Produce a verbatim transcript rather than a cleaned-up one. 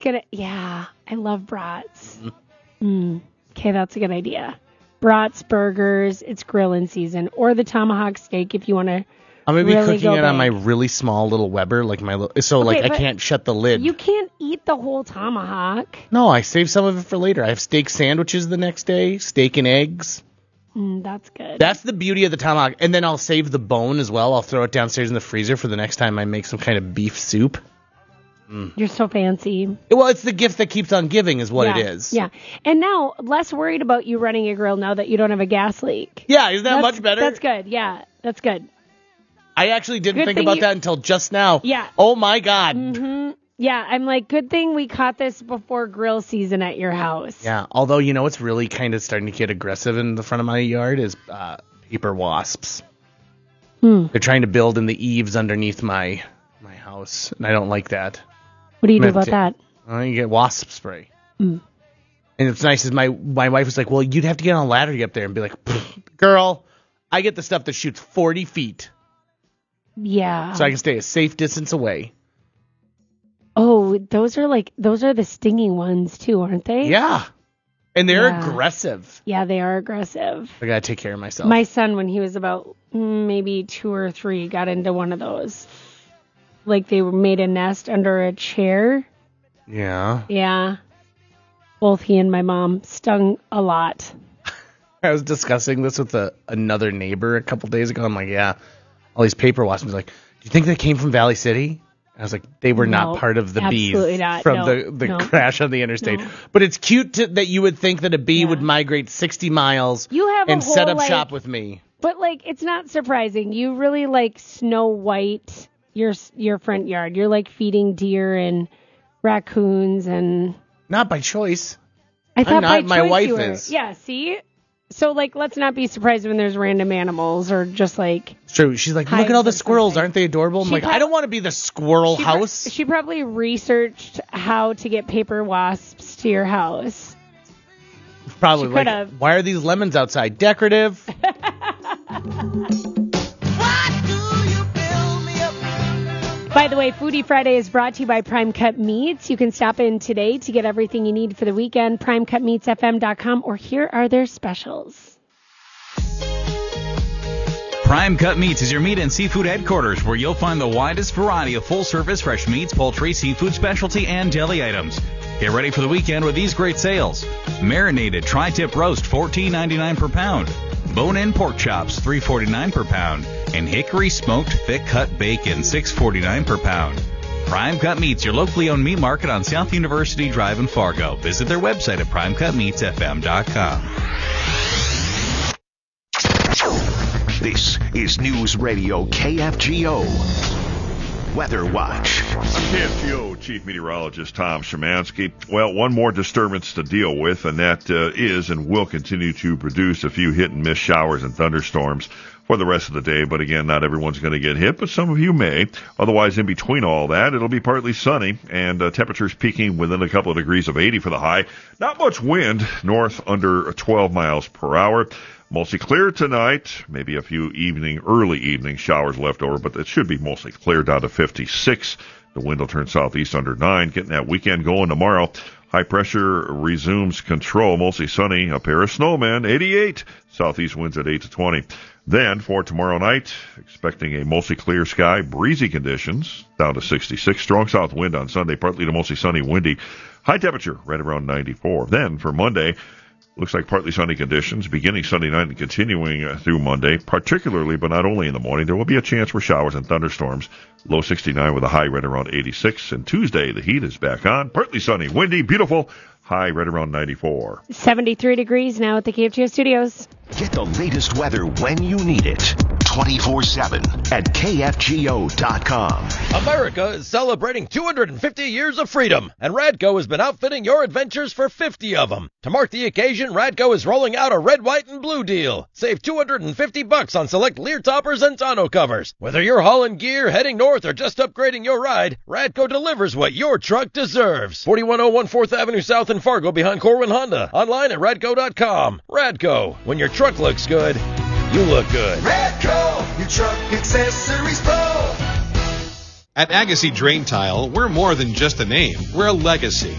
Gonna, yeah, I love brats. Mm-hmm. Mm, okay, that's a good idea. Brats, burgers, it's grilling season. Or the tomahawk steak if you want to. I'm going to be really cooking it big. on my really small little Weber, like my little, so okay, like I can't shut the lid. You can't eat the whole tomahawk. No, I save some of it for later. I have steak sandwiches the next day, steak and eggs. Mm, that's good. That's the beauty of the tomahawk. And then I'll save the bone as well. I'll throw it downstairs in the freezer for the next time I make some kind of beef soup. Mm. You're so fancy. Well, it's the gift that keeps on giving is what yeah, it is. Yeah. And now, less worried about you running a grill now that you don't have a gas leak. Yeah, isn't that that's, much better? That's good. Yeah, that's good. I actually didn't good think about you, that until just now. Yeah. Oh, my God. Mm-hmm. Yeah, I'm like, good thing we caught this before grill season at your house. Yeah, although, you know, what's really kind of starting to get aggressive in the front of my yard is uh, paper wasps. Hmm. They're trying to build in the eaves underneath my my house, and I don't like that. What do you do about to, that? Well, you get wasp spray. Mm. And it's nice is my, my wife was like, well, you'd have to get on a ladder to get up there and be like, girl, I get the stuff that shoots forty feet. Yeah. So I can stay a safe distance away. Oh, those are like, those are the stinging ones too, aren't they? Yeah. And they're yeah. aggressive. Yeah, they are aggressive. I got to take care of myself. My son, when he was about maybe two or three, got into one of those. Like they made a nest under a chair. Yeah. Yeah. Both he and my mom stung a lot. I was discussing this with a, another neighbor a couple days ago. I'm like, yeah, all these paper wasps. He's like, do you think they came from Valley City? I was like, they were no, not part of the bees not. from no, the, the no. crash on the interstate. No. But it's cute to, that you would think that a bee yeah. would migrate sixty miles you have and a whole, set up like, shop with me. But, like, it's not surprising. You really, like, Snow White your your front yard. You're, like, feeding deer and raccoons and... Not by choice. I thought I'm not, by my choice wife you were. is. Yeah, see? So, like, let's not be surprised when there's random animals or just, like... It's true. She's like, look at all the squirrels. Something. Aren't they adorable? I'm she like, pro- I don't want to be the squirrel she house. Pro- she probably researched how to get paper wasps to your house. Probably. She like, could've. Why are these lemons outside? Decorative. By the way, Foodie Friday is brought to you by Prime Cut Meats. You can stop in today to get everything you need for the weekend. prime cut meats f m dot com, or here are their specials. Prime Cut Meats is your meat and seafood headquarters, where you'll find the widest variety of full-service fresh meats, poultry, seafood specialty, and deli items. Get ready for the weekend with these great sales. Marinated tri-tip roast, fourteen ninety-nine per pound. Bone-in pork chops, three forty-nine per pound. And hickory smoked thick-cut bacon, six forty-nine per pound. Prime Cut Meats, your locally owned meat market on South University Drive in Fargo. Visit their website at prime cut meats f m dot com. This is News Radio K F G O Weather Watch. I'm K F G O Chief Meteorologist Tom Szymanski. Well, one more disturbance to deal with, and that uh, is and will continue to produce a few hit-and-miss showers and thunderstorms for the rest of the day. But again, not everyone's going to get hit, but some of you may. Otherwise, in between all that, it'll be partly sunny, and uh, temperatures peaking within a couple of degrees of eighty for the high. Not much wind, north under twelve miles per hour. Mostly clear tonight, maybe a few evening, early evening showers left over, but it should be mostly clear down to fifty-six. The wind will turn southeast under nine, getting that weekend going tomorrow. High pressure resumes control, mostly sunny, a pair of snowmen, eighty-eight. Southeast winds at eight to twenty. Then, for tomorrow night, expecting a mostly clear sky, breezy conditions, down to sixty-six. Strong south wind on Sunday, partly to mostly sunny, windy. High temperature, right around ninety-four. Then, for Monday, looks like partly sunny conditions, beginning Sunday night and continuing uh, through Monday, particularly, but not only in the morning. There will be a chance for showers and thunderstorms. Low sixty-nine with a high right around eighty-six. And Tuesday, the heat is back on. Partly sunny, windy, beautiful. High right around ninety-four. seventy-three degrees now at the K F G O studios. Get the latest weather when you need it. twenty-four seven at K F G O dot com. America is celebrating two hundred fifty years of freedom, and Radco has been outfitting your adventures for fifty of them. To mark the occasion, Radco is rolling out a red, white, and blue deal. Save two hundred fifty bucks on select Lear toppers and tonneau covers. Whether you're hauling gear, heading north, or just upgrading your ride, Radco delivers what your truck deserves. forty-one oh one fourth Avenue South in Fargo behind Corwin Honda. Online at radco dot com. Radco, when your truck looks good, you look good. Radco, your truck accessories pro. At Agassi Drain Tile, we're more than just a name. We're a legacy.